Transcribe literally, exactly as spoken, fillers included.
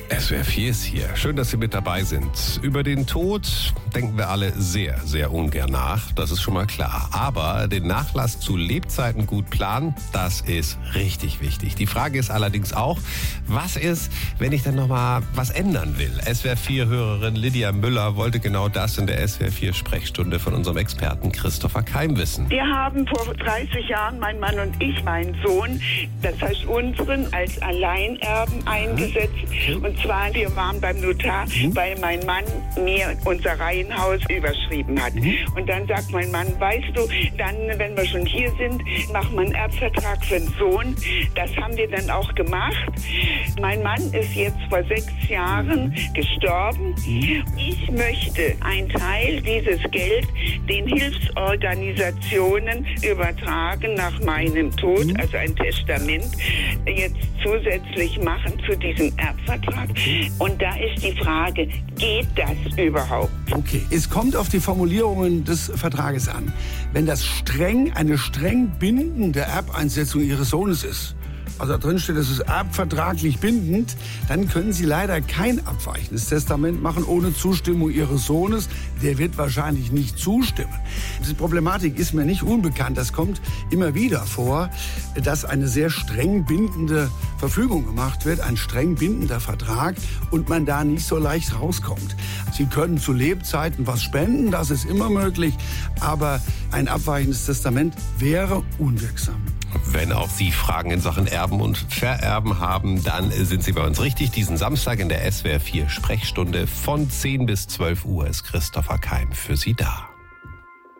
S W R vier ist hier. Schön, dass Sie mit dabei sind. Über den Tod denken wir alle sehr, sehr ungern nach. Das ist schon mal klar. Aber den Nachlass zu Lebzeiten gut planen, das ist richtig wichtig. Die Frage ist allerdings auch, was ist, wenn ich dann nochmal was ändern will? S W R vier-Hörerin Lydia Müller wollte genau das in der S W R vier-Sprechstunde von unserem Experten Christopher Keim wissen. Wir haben vor dreißig Jahren, mein Mann und ich, meinen Sohn, das heißt unseren, als Alleinerben eingesetzt. Mhm. Und zwar, wir waren beim Notar, mhm. weil mein Mann mir unser Reihenhaus überschrieben hat. Mhm. Und dann sagt mein Mann, weißt du, dann, wenn wir schon hier sind, machen wir einen Erbvertrag für den Sohn. Das haben wir dann auch gemacht. Mein Mann ist jetzt vor sechs Jahren gestorben. Mhm. Ich möchte einen Teil dieses Geld den Hilfsorganisationen übertragen nach meinem Tod, mhm. also ein Testament, jetzt zusätzlich machen zu diesem Erbvertrag. Und da ist die Frage, geht das überhaupt? Okay, es kommt auf die Formulierungen des Vertrages an. Wenn das streng, eine streng bindende Erbeinsetzung Ihres Sohnes ist, also da drin steht, es ist erbvertraglich bindend, dann können Sie leider kein abweichendes Testament machen ohne Zustimmung Ihres Sohnes. Der wird wahrscheinlich nicht zustimmen. Diese Problematik ist mir nicht unbekannt. Das kommt immer wieder vor, dass eine sehr streng bindende Verfügung gemacht wird, ein streng bindender Vertrag und man da nicht so leicht rauskommt. Sie können zu Lebzeiten was spenden, das ist immer möglich, aber ein abweichendes Testament wäre unwirksam. Wenn auch Sie Fragen in Sachen Erben und Vererben haben, dann sind Sie bei uns richtig. Diesen Samstag in der S W R vier Sprechstunde von zehn bis zwölf Uhr ist Christopher Keim für Sie da.